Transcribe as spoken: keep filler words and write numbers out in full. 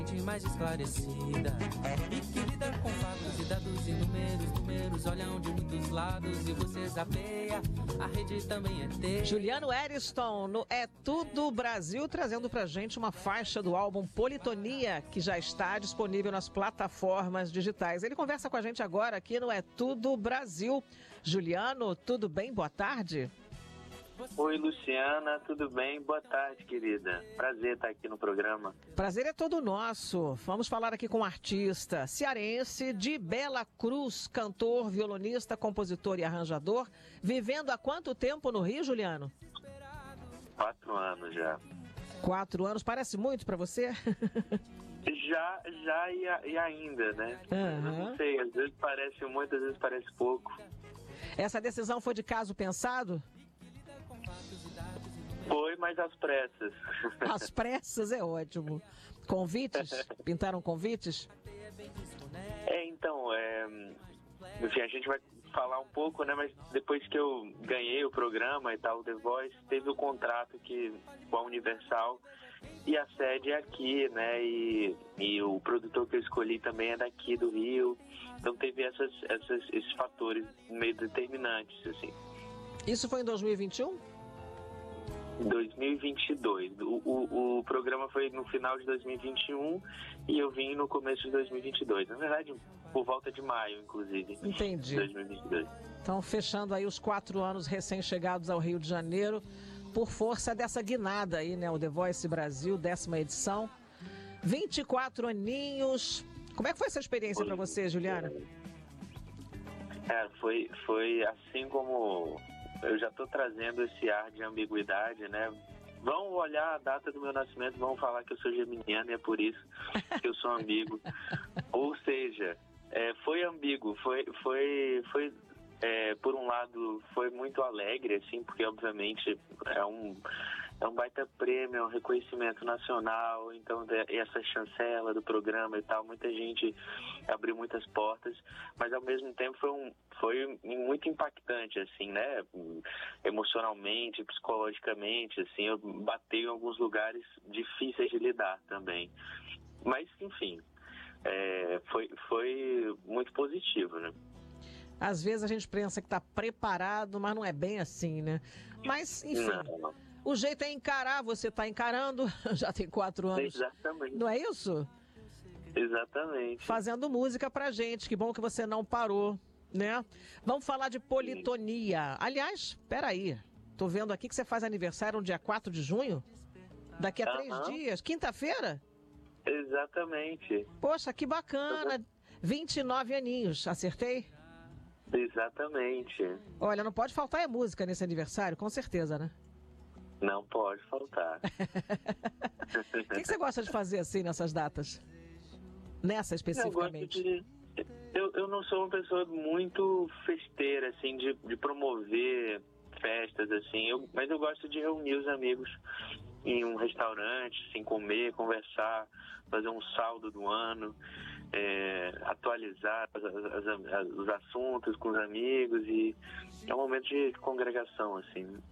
mais esclarecida e que lida com fatos e dados e números, números olham de muitos lados e você zapeia, a rede também é ter. Juliano Eriston no É Tudo Brasil, trazendo pra gente uma faixa do álbum Politonia, que já está disponível nas plataformas digitais. Ele conversa com a gente agora aqui no É Tudo Brasil. Juliano, tudo bem? Boa tarde. Oi, Luciana, tudo bem? Boa tarde, querida. Prazer estar aqui no programa. Prazer é todo nosso. Vamos falar aqui com um artista cearense de Bela Cruz, cantor, violonista, compositor e arranjador. Vivendo há quanto tempo no Rio, Juliano? Quatro anos já. Quatro anos, parece muito pra você? Já, já e, e ainda, né? Uhum. Eu não sei, às vezes parece muito, às vezes parece pouco. Essa decisão foi de caso pensado? Foi, mas às pressas. Às pressas é ótimo. Convites? Pintaram convites? É, então, é... enfim, a gente vai falar um pouco, né? Mas depois que eu ganhei o programa e tal, o The Voice, teve o contrato que, com a Universal e a sede é aqui, né? E, e o produtor que eu escolhi também é daqui do Rio. Então teve essas, essas, esses fatores meio determinantes, assim. Isso foi em dois mil e vinte e um? dois mil e vinte e dois. O, o, o programa foi no final de dois mil e vinte e um e eu vim no começo de dois mil e vinte e dois. Na verdade, por volta de maio, inclusive. Entendi. dois mil e vinte e dois. Então, fechando aí os quatro anos recém-chegados ao Rio de Janeiro, por força dessa guinada aí, né? O The Voice Brasil, décima edição. vinte e quatro aninhos. Como é que foi essa experiência para você, Juliana? É, foi, foi assim como... eu já estou trazendo esse ar de ambiguidade, né? Vão olhar a data do meu nascimento, vão falar que eu sou geminiano e é por isso que eu sou ambíguo. Ou seja, é, foi ambíguo, foi, foi, foi é, por um lado, foi muito alegre, assim, porque obviamente é um, é um baita prêmio, é um reconhecimento nacional, então essa chancela do programa e tal, muita gente abriu muitas portas, mas ao mesmo tempo foi um foi muito impactante, assim, né, emocionalmente, psicologicamente, assim, eu batei em alguns lugares difíceis de lidar também, mas enfim, é, foi, foi muito positivo, né. Às vezes a gente pensa que está preparado, mas não é bem assim, né, mas enfim, não. O jeito é encarar, você está encarando, já tem quatro anos. Exatamente. Não é isso? Exatamente. Fazendo música pra gente, que bom que você não parou, né? Vamos falar de Politonia. Aliás, peraí, tô vendo aqui que você faz aniversário no dia quatro de junho? Daqui a uh-huh. três dias, quinta-feira? Exatamente. Poxa, que bacana, vinte e nove aninhos, acertei? Exatamente. Olha, não pode faltar é música nesse aniversário, com certeza, né? Não pode faltar. O que, que você gosta de fazer assim nessas datas? Nessa especificamente? Eu, gosto de, eu, eu não sou uma pessoa muito festeira, assim, de, de promover festas, assim, eu, mas eu gosto de reunir os amigos em um restaurante, assim, comer, conversar, fazer um saldo do ano, é, atualizar as, as, as, os assuntos com os amigos, e é um momento de congregação, assim.